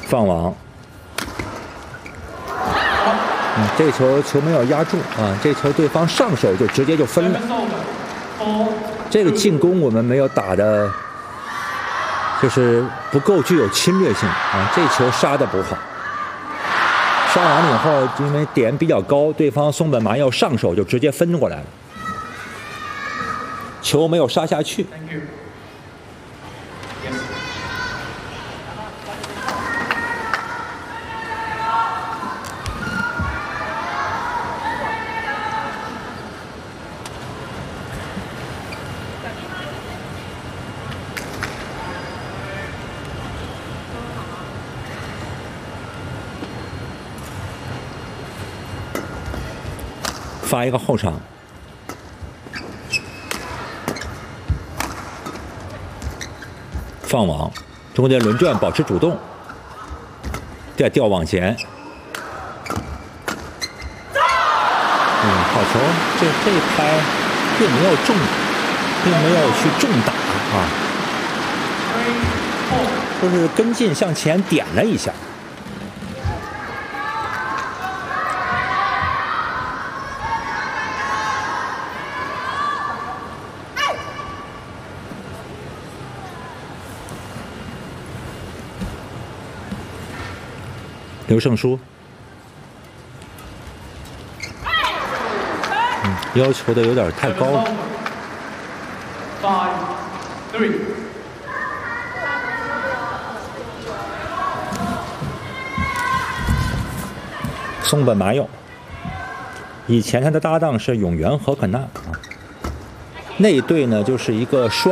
放网。这球没有压住啊，这球对方上手就直接就分了。这个进攻我们没有打的，就是不够具有侵略性啊。这球杀的不好，杀完了以后，因为点比较高，对方松本麻佑上手就直接分过来了，球没有杀下去。发一个后场，放网，中间轮转保持主动，再调网前。好球！这一拍并没有去重打啊，就是跟进向前点了一下。刘胜书，要求的有点太高了。松本麻佑，以前他的搭档是永原和可娜啊，那一队呢就是一个双。